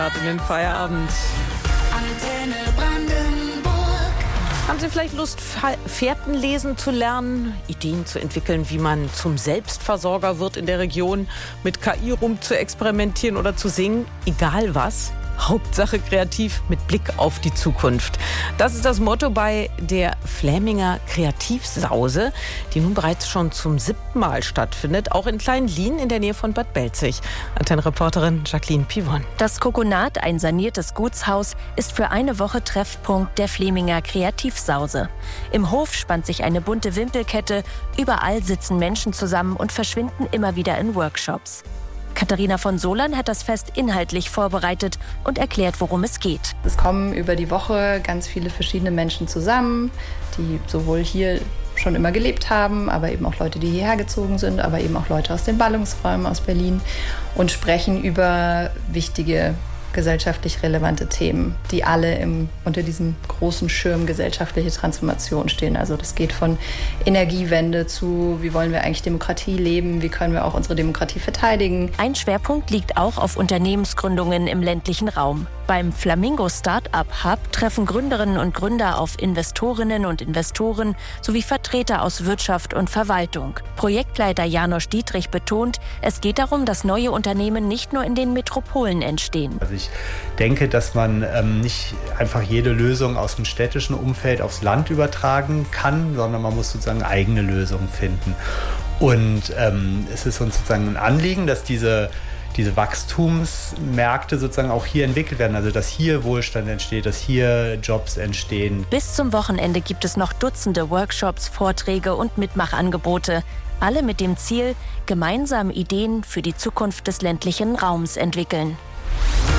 In den Feierabend. Antenne Brandenburg. Haben Sie vielleicht Lust, Fährten lesen zu lernen, Ideen zu entwickeln, wie man zum Selbstversorger wird in der Region, mit KI rum zu experimentieren oder zu singen? Egal was. Hauptsache kreativ mit Blick auf die Zukunft. Das ist das Motto bei der Fläminger Kreativsause, die nun bereits schon zum 7. Mal stattfindet, auch in Klein-Lien in der Nähe von Bad Belzig. Antenne-Reporterin Jacqueline Pivon. Das Kokonat, ein saniertes Gutshaus, ist für eine Woche Treffpunkt der Fläminger Kreativsause. Im Hof spannt sich eine bunte Wimpelkette, überall sitzen Menschen zusammen und verschwinden immer wieder in Workshops. Katharina von Solan hat das Fest inhaltlich vorbereitet und erklärt, worum es geht. Es kommen über die Woche ganz viele verschiedene Menschen zusammen, die sowohl hier schon immer gelebt haben, aber eben auch Leute, die hierher gezogen sind, aber eben auch Leute aus den Ballungsräumen aus Berlin und sprechen über wichtige gesellschaftlich relevante Themen, die alle unter diesem großen Schirm gesellschaftliche Transformation stehen. Also das geht von Energiewende zu, wie wollen wir eigentlich Demokratie leben, wie können wir auch unsere Demokratie verteidigen. Ein Schwerpunkt liegt auch auf Unternehmensgründungen im ländlichen Raum. Beim Flamingo Startup Hub treffen Gründerinnen und Gründer auf Investorinnen und Investoren sowie Vertreter aus Wirtschaft und Verwaltung. Projektleiter Janosch Dietrich betont, es geht darum, dass neue Unternehmen nicht nur in den Metropolen entstehen. Also ich denke, dass man nicht einfach jede Lösung aus dem städtischen Umfeld aufs Land übertragen kann, sondern man muss sozusagen eigene Lösungen finden. Und es ist uns sozusagen ein Anliegen, dass diese Wachstumsmärkte sozusagen auch hier entwickelt werden, also dass hier Wohlstand entsteht, dass hier Jobs entstehen. Bis zum Wochenende gibt es noch Dutzende Workshops, Vorträge und Mitmachangebote. Alle mit dem Ziel, gemeinsam Ideen für die Zukunft des ländlichen Raums entwickeln.